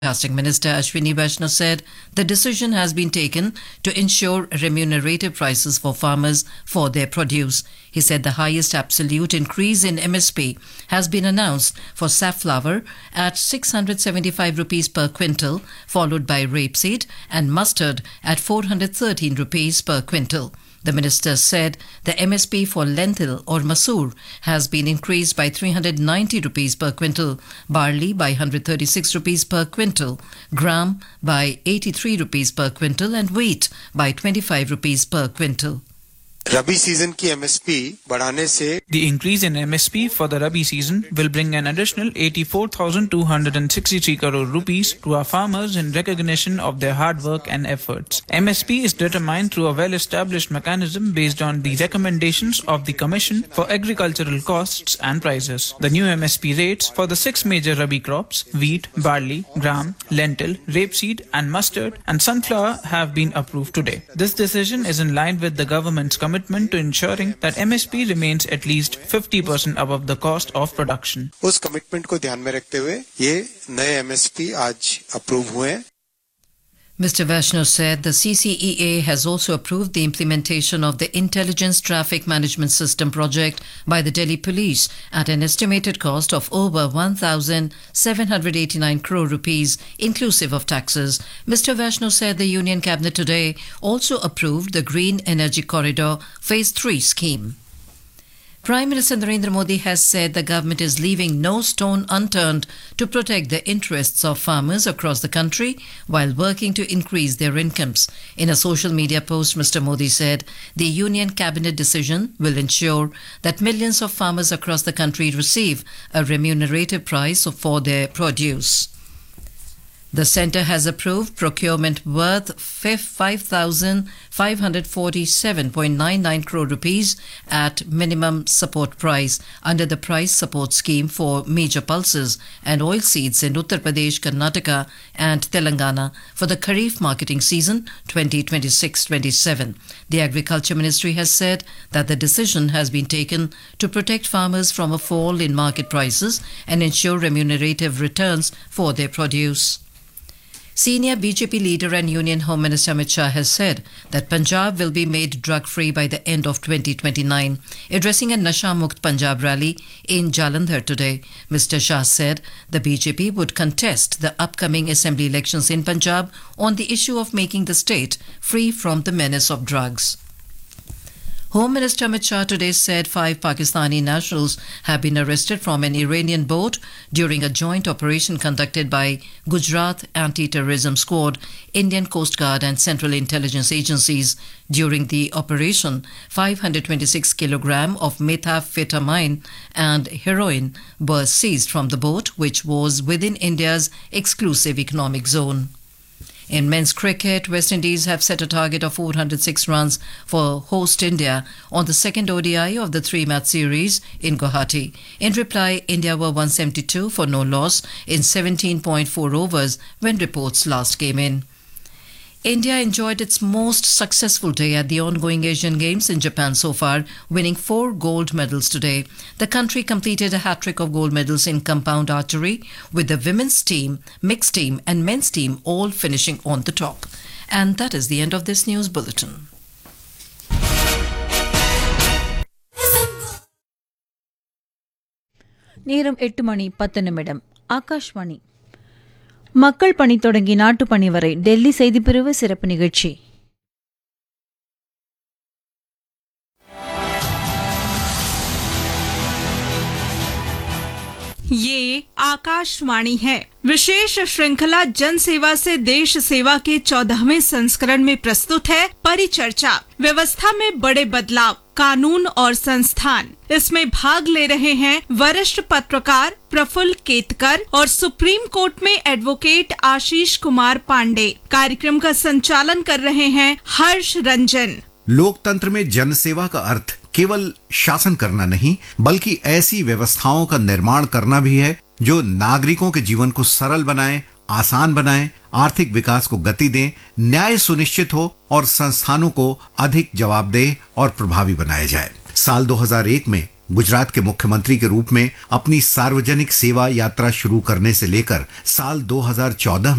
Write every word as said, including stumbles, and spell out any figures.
Broadcasting Minister Ashwini Vaishnaw said the decision has been taken to ensure remunerative prices for farmers for their produce. He said the highest absolute increase in M S P has been announced for safflower at six hundred seventy-five rupees per quintal, followed by rapeseed and mustard at four hundred thirteen rupees per quintal. The minister said the M S P for lentil or masoor has been increased by three hundred ninety rupees per quintal, barley by one hundred thirty-six rupees per quintal, gram by eighty-three rupees per quintal and wheat by twenty-five rupees per quintal. Rabi season की MSP बढ़ाने से The increase in M S P for the Rabi season will bring an additional eighty-four thousand two hundred sixty-three crore rupees to our farmers in recognition of their hard work and efforts. M S P is determined through a well-established mechanism based on the recommendations of the Commission for Agricultural Costs and Prices. The new M S P rates for the six major Rabi crops, wheat, barley, gram, lentil, rapeseed and mustard and sunflower have been approved today. This decision is in line with the government's commitment to ensuring that M S P remains at least fifty percent above the cost of production. उस commitment को ध्यान में रखते हुए ये नए MSP आज approve हुए हैं. Mister Vaishnaw said the C C E A has also approved the implementation of the Intelligence Traffic Management System project by the Delhi Police at an estimated cost of over one thousand seven hundred eighty-nine crore rupees, inclusive of taxes. Mister Vaishnaw said the Union Cabinet today also approved the Green Energy Corridor Phase three scheme. Prime Minister Narendra Modi has said the government is leaving no stone unturned to protect the interests of farmers across the country while working to increase their incomes. In a social media post, Mister Modi said the Union Cabinet decision will ensure that millions of farmers across the country receive a remunerative price for their produce. The centre has approved procurement worth five thousand five hundred forty-seven point nine nine crore rupees at minimum support price under the price support scheme for major pulses and oilseeds in Uttar Pradesh, Karnataka and Telangana for the Kharif marketing season twenty twenty-six twenty-seven. The Agriculture Ministry has said that the decision has been taken to protect farmers from a fall in market prices and ensure remunerative returns for their produce. Senior B J P leader and Union Home Minister Amit Shah has said that Punjab will be made drug-free by the end of twenty twenty-nine. Addressing a Nasha Mukt Punjab rally in Jalandhar today, Mister Shah said the B J P would contest the upcoming assembly elections in Punjab on the issue of making the state free from the menace of drugs. Home Minister Amit Shah today said five Pakistani nationals have been arrested from an Iranian boat during a joint operation conducted by Gujarat Anti-Terrorism Squad, Indian Coast Guard and Central Intelligence Agencies. During the operation, five hundred twenty-six kilograms of methamphetamine and heroin were seized from the boat, which was within India's exclusive economic zone. In men's cricket, West Indies have set a target of four hundred six runs for host India on the second O D I of the three-match series in Guwahati. In reply, India were one seventy-two for no loss in seventeen point four overs when reports last came in. India enjoyed its most successful day at the ongoing Asian Games in Japan so far, winning four gold medals today. The country completed a hat-trick of gold medals in compound archery, with the women's team, mixed team and men's team all finishing on the top. And that is the end of this news bulletin. நேரம் எட்டு மணி பத்து நிமிடம். ஆகாஷ்வாணி. மக்கள் பணி தொடங்கி நாட்டு பணி வரை டெல்லி செய்திப்பிரிவு சிறப்பு நிகழ்ச்சி. ये आकाशवाणी है. विशेष श्रृंखला जन सेवा से देश सेवा के चौदहवें संस्करण में प्रस्तुत है परिचर्चा. व्यवस्था में बड़े बदलाव, कानून और संस्थान. इसमें भाग ले रहे हैं वरिष्ठ पत्रकार प्रफुल्ल केतकर और सुप्रीम कोर्ट में एडवोकेट आशीष कुमार पांडे. कार्यक्रम का संचालन कर रहे हैं हर्ष रंजन. लोकतंत्र में जनसेवा का अर्थ केवल शासन करना नहीं, बल्कि ऐसी व्यवस्थाओं का निर्माण करना भी है जो नागरिकों के जीवन को सरल बनाए, आसान बनाए, आर्थिक विकास को गति दें, न्याय सुनिश्चित हो और संस्थानों को अधिक जवाबदेह और प्रभावी बनाया जाए. साल दो हज़ार एक में गुजरात के मुख्यमंत्री के रूप में अपनी सार्वजनिक सेवा यात्रा शुरू करने से लेकर साल दो हज़ार चौदह